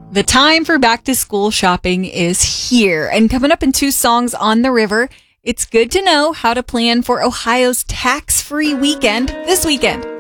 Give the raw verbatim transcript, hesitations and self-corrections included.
The time for back to school shopping is here. And coming up in two songs on the river, it's good to know how to plan for Ohio's tax-free weekend this weekend.